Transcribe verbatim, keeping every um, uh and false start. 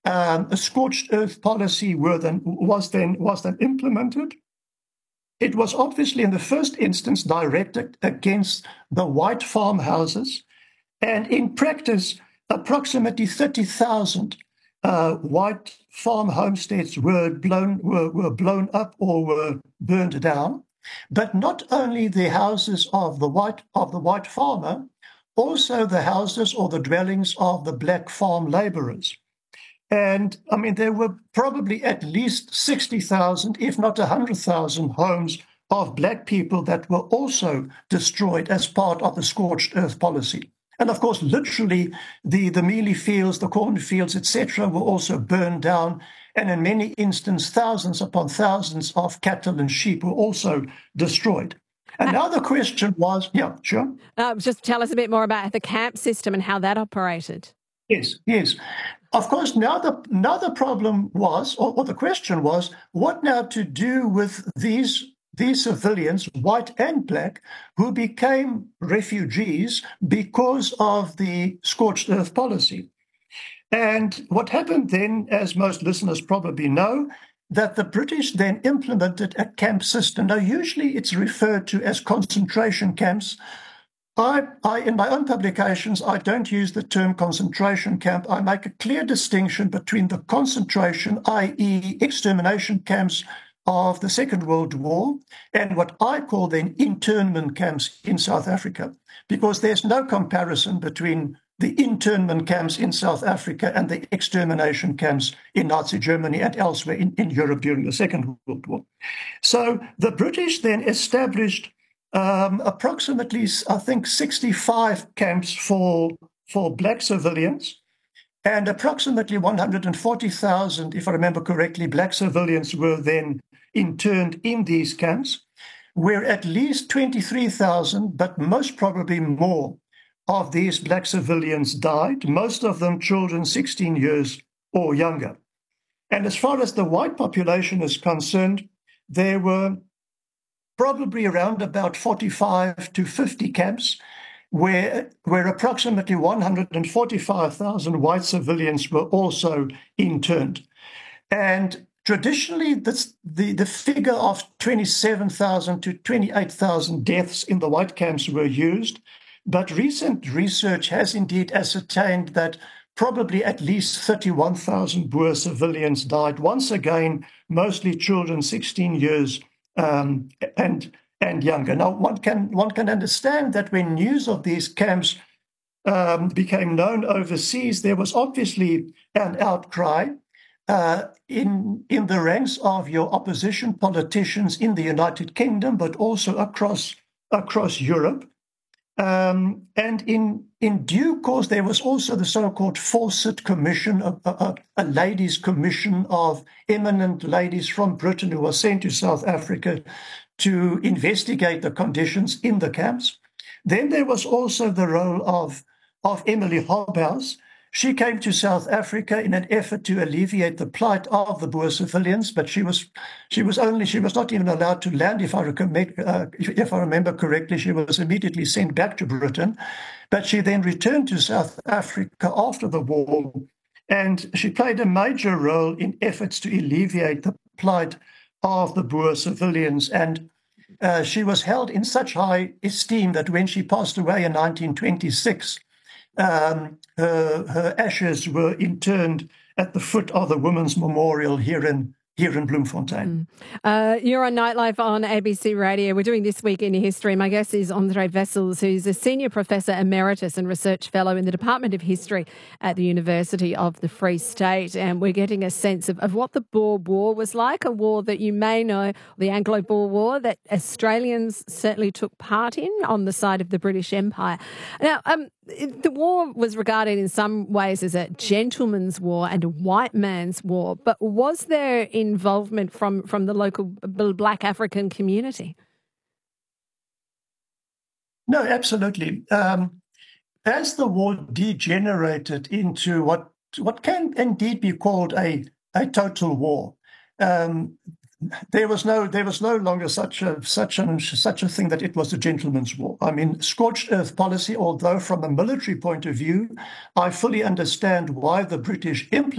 um, a scorched earth policy were then, was, then, was then implemented. It was obviously in the first instance directed against the white farmhouses, and in practice, approximately thirty thousand uh, white farm homesteads were blown, were, were blown up or were burned down. But not only the houses of the white of the white farmer, also the houses or the dwellings of the black farm laborers. And I mean, there were probably at least sixty thousand, if not one hundred thousand homes of black people that were also destroyed as part of the scorched earth policy. And of course, literally, the, the mealie fields, the cornfields, et cetera, were also burned down. And in many instances, thousands upon thousands of cattle and sheep were also destroyed. And now the question was, yeah, sure. Uh, just tell us a bit more about the camp system and how that operated. Yes, yes. Of course, now the, now the problem was, or, or the question was, what now to do with these These civilians, white and black, who became refugees because of the scorched earth policy. And what happened then, as most listeners probably know, that the British then implemented a camp system. Now, usually it's referred to as concentration camps. I, I, in my own publications, I don't use the term concentration camp. I make a clear distinction between the concentration, that is extermination camps of the Second World War, and what I call then internment camps in South Africa, because there's no comparison between the internment camps in South Africa and the extermination camps in Nazi Germany and elsewhere in, in Europe during the Second World War. So the British then established um, approximately, I think, sixty-five camps for, for black civilians, and approximately one hundred forty thousand, if I remember correctly, black civilians were then interned in these camps, where at least twenty-three thousand, but most probably more, of these black civilians died, most of them children sixteen years or younger. And as far as the white population is concerned, there were probably around about forty-five to fifty camps, where, where approximately one hundred forty-five thousand white civilians were also interned. And traditionally, this, the, the figure of twenty-seven thousand to twenty-eight thousand deaths in the white camps were used, but recent research has indeed ascertained that probably at least thirty-one thousand Boer civilians died, once again, mostly children sixteen years um, and, and younger. Now, one can, one can understand that when news of these camps um, became known overseas, there was obviously an outcry Uh, in, in the ranks of your opposition politicians in the United Kingdom, but also across, across Europe. Um, and in, in due course, there was also the so-called Fawcett Commission, a, a, a ladies' commission of eminent ladies from Britain who were sent to South Africa to investigate the conditions in the camps. Then there was also the role of, of Emily Hobhouse. She came to South Africa in an effort to alleviate the plight of the Boer civilians, but she was she was only she was not even allowed to land. If I uh, if I remember correctly, she was immediately sent back to Britain. But she then returned to South Africa after the war, and she played a major role in efforts to alleviate the plight of the Boer civilians. And uh, she was held in such high esteem that when she passed away in nineteen twenty-six. Um, her, her ashes were interned at the foot of the Women's Memorial here in here in Bloemfontein. Mm. Uh, you're on Nightlife on A B C Radio. We're doing This Week in History. My guest is Andre Wessels, who's a Senior Professor Emeritus and Research Fellow in the Department of History at the University of the Free State. And we're getting a sense of, of what the Boer War was like, a war that you may know, the Anglo-Boer War, that Australians certainly took part in on the side of the British Empire. Now, um, the war was regarded in some ways as a gentleman's war and a white man's war, but was there involvement from, from the local black African community? No, absolutely. Um, as the war degenerated into what what can indeed be called a, a total war, um, There was no, there was no longer such a such a such a thing that it was a gentleman's war. I mean, scorched earth policy. Although from a military point of view, I fully understand why the British implemented